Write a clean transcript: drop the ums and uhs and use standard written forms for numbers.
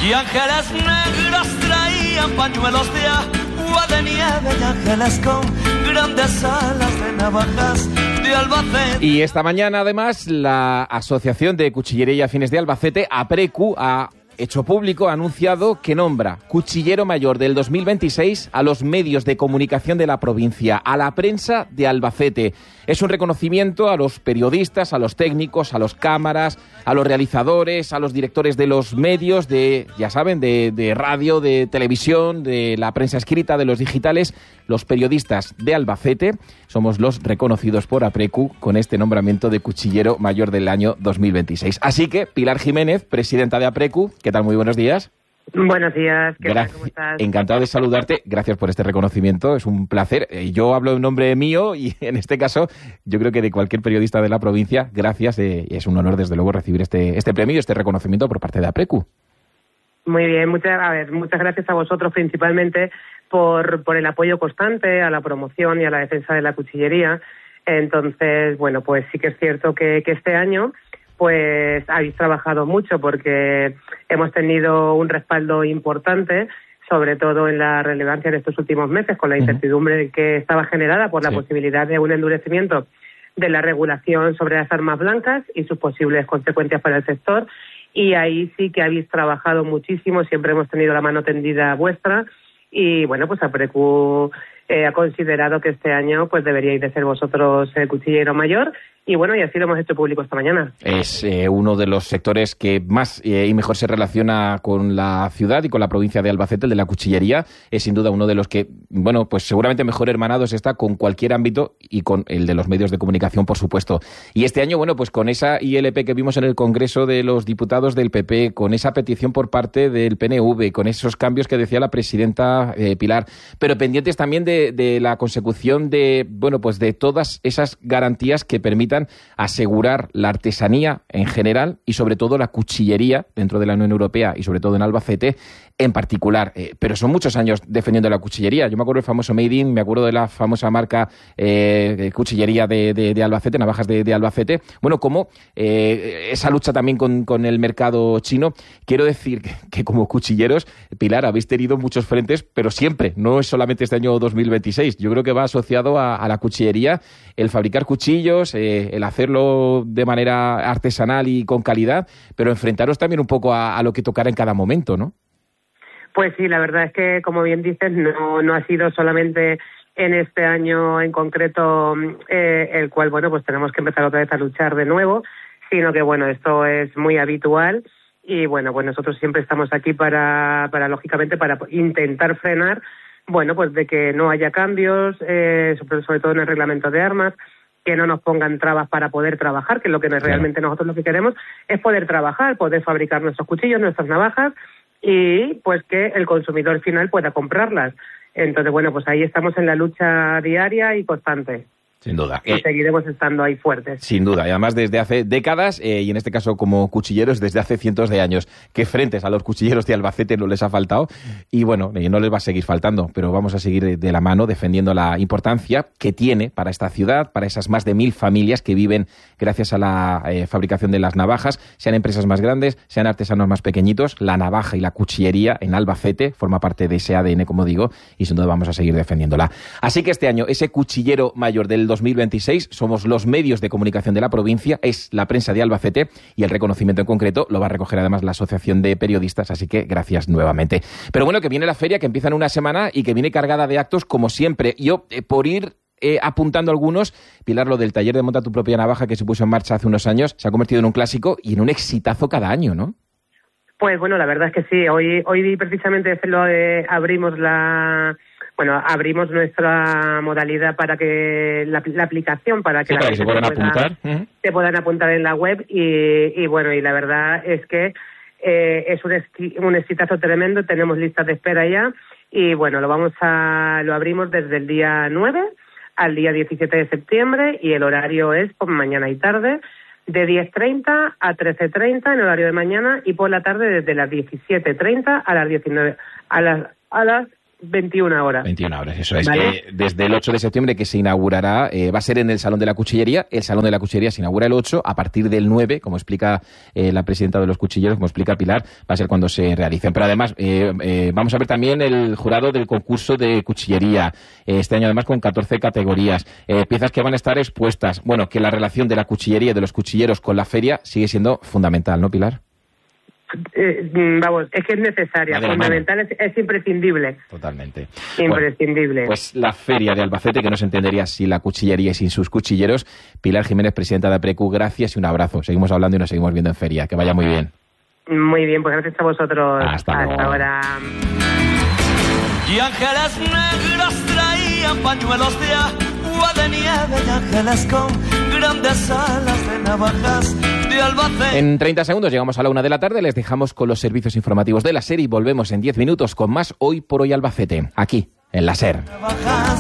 Y ángeles negros traían pañuelos de agua de nieve y ángeles con grandes alas de navajas de Albacete. Y esta mañana, además, la Asociación de Cuchillería y Afines de Albacete, APRECU, ha hecho público, ha anunciado que nombra Cuchillero Mayor del 2026 a los medios de comunicación de la provincia, a la prensa de Albacete. Es un reconocimiento a los periodistas, a los técnicos, a los cámaras, a los realizadores, a los directores de los medios, ya saben, de radio, de televisión, de la prensa escrita, de los digitales. Los periodistas de Albacete somos los reconocidos por APRECU con este nombramiento de Cuchillero Mayor del año 2026. Así que, Pilar Jiménez, presidenta de APRECU, ¿qué tal? Muy buenos días. Buenos días, ¿qué tal? ¿Cómo estás? Encantado de saludarte, gracias por este reconocimiento, es un placer. Yo hablo en nombre mío y en este caso yo creo que de cualquier periodista de la provincia, gracias, es un honor desde luego recibir este premio, este reconocimiento por parte de APRECU. Muy bien, muchas gracias a vosotros principalmente por el apoyo constante a la promoción y a la defensa de la cuchillería. Entonces, bueno, pues sí que es cierto que este año pues habéis trabajado mucho porque hemos tenido un respaldo importante, sobre todo en la relevancia de estos últimos meses, con la incertidumbre que estaba generada por la posibilidad de un endurecimiento de la regulación sobre las armas blancas y sus posibles consecuencias para el sector. Y ahí sí que habéis trabajado muchísimo, siempre hemos tenido la mano tendida vuestra y bueno, pues APRECU ha considerado que este año pues deberíais de ser vosotros el cuchillero mayor y bueno, y así lo hemos hecho público esta mañana. Es uno de los sectores que más y mejor se relaciona con la ciudad y con la provincia de Albacete, el de la cuchillería. Es sin duda uno de los que, bueno, pues seguramente mejor hermanados está con cualquier ámbito y con el de los medios de comunicación, por supuesto. Y este año, bueno, pues con esa ILP que vimos en el Congreso de los Diputados del PP, con esa petición por parte del PNV, con esos cambios que decía la presidenta Pilar, pero pendientes también de la consecución de, bueno, pues de todas esas garantías que permitan asegurar la artesanía en general y sobre todo la cuchillería dentro de la Unión Europea y sobre todo en Albacete en particular. Pero son muchos años defendiendo la cuchillería. Yo me acuerdo del famoso Made in, me acuerdo de la famosa marca cuchillería de Albacete, navajas de Albacete. Bueno, como esa lucha también con el mercado chino. Quiero decir que como cuchilleros, Pilar, habéis tenido muchos frentes, pero siempre, no es solamente este año 2026. Yo creo que va asociado a la cuchillería el fabricar cuchillos, el hacerlo de manera artesanal y con calidad, pero enfrentaros también un poco a lo que tocará en cada momento, ¿no? Pues sí, la verdad es que, como bien dices, no ha sido solamente en este año en concreto el cual, bueno, pues tenemos que empezar otra vez a luchar de nuevo, sino que, bueno, esto es muy habitual y, bueno, pues nosotros siempre estamos aquí para lógicamente, para intentar frenar, bueno, pues de que no haya cambios, sobre todo en el reglamento de armas, que no nos pongan trabas para poder trabajar, que es lo que realmente nosotros lo que queremos es poder trabajar, poder fabricar nuestros cuchillos, nuestras navajas y pues que el consumidor final pueda comprarlas. Entonces, bueno, pues ahí estamos en la lucha diaria y constante. Sin duda. Y seguiremos estando ahí fuertes. Sin duda. Y además desde hace décadas, y en este caso como cuchilleros, desde hace cientos de años, que frentes a los cuchilleros de Albacete no les ha faltado. Y bueno, no les va a seguir faltando, pero vamos a seguir de la mano defendiendo la importancia que tiene para esta ciudad, para esas más de 1.000 familias que viven gracias a la fabricación de las navajas, sean empresas más grandes, sean artesanos más pequeñitos. La navaja y la cuchillería en Albacete forma parte de ese ADN, como digo, y sin duda vamos a seguir defendiéndola. Así que este año, ese cuchillero mayor del 2026 somos los medios de comunicación de la provincia, es la prensa de Albacete y el reconocimiento en concreto lo va a recoger además la Asociación de Periodistas, así que gracias nuevamente. Pero bueno, que viene la feria, que empieza en una semana y que viene cargada de actos como siempre. Yo, por ir apuntando algunos, Pilar, lo del taller de Monta tu propia navaja que se puso en marcha hace unos años se ha convertido en un clásico y en un exitazo cada año, ¿no? Pues bueno, la verdad es que sí. Hoy precisamente abrimos nuestra modalidad para que la aplicación, para que se puedan apuntar. Se puedan apuntar en la web y bueno, y la verdad es que es un exitazo tremendo. Tenemos listas de espera ya y bueno, lo abrimos desde el día 9 al día 17 de septiembre y el horario es por mañana y tarde, de 10:30 a 13:30 en horario de mañana y por la tarde desde las 17:30 a las 19 a las 21 horas. 21 horas, eso es. ¿Vale? Desde el 8 de septiembre que se inaugurará, va a ser en el Salón de la Cuchillería. El Salón de la Cuchillería se inaugura el 8, a partir del 9, como explica la presidenta de los cuchilleros, como explica Pilar, va a ser cuando se realicen. Pero además, vamos a ver también el jurado del concurso de cuchillería, este año además con 14 categorías, piezas que van a estar expuestas. Bueno, que la relación de la cuchillería y de los cuchilleros con la feria sigue siendo fundamental, ¿no, Pilar? Vamos, es que es necesaria, fundamental, es imprescindible. Totalmente. Imprescindible. Bueno, pues la feria de Albacete, que no se entendería sin la cuchillería y sin sus cuchilleros. Pilar Jiménez, presidenta de APRECU, gracias y un abrazo. Seguimos hablando y nos seguimos viendo en feria. Que vaya muy bien. Muy bien, pues gracias a vosotros. Hasta ahora. Y ángeles negros traían pañuelos de agua de nieve y ángeles con grandes alas de navajas de Albacete. En 30 segundos llegamos a la 1 de la tarde. Les dejamos con los servicios informativos de la SER y volvemos en 10 minutos con más Hoy por Hoy Albacete, aquí en la SER.